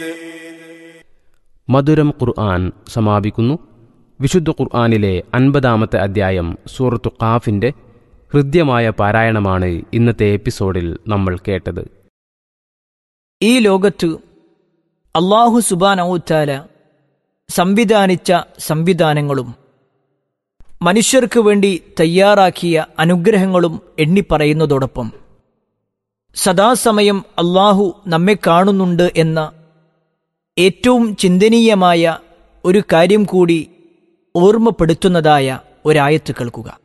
മധുരം ഖുർആൻ സമാപിക്കുന്നു. വിശുദ്ധ ഖുർആനിലെ 50-ാമത്തെ അധ്യായം സൂറത്തു ഖാഫിന്റെ ഹൃദ്യമായ പാരായണമാണ് ഇന്നത്തെ എപ്പിസോഡിൽ നമ്മൾ കേട്ടത്. ഈ ലോകത്ത് അല്ലാഹു സുബ്ഹാനഹു വതആല സംവിധാനിച്ച സംവിധാനങ്ങളും മനുഷ്യർക്ക് വേണ്ടി തയ്യാറാക്കിയ അനുഗ്രഹങ്ങളും എണ്ണിപ്പറയുന്നതോടൊപ്പം സദാസമയം അല്ലാഹു നമ്മെ കാണുന്നുണ്ട് എന്ന ഏറ്റവും ചിന്തനീയമായ ഒരു കാര്യം കൂടി ഓർമ്മപ്പെടുത്തുന്നതായ ഒരായത്ത് കേൾക്കുക.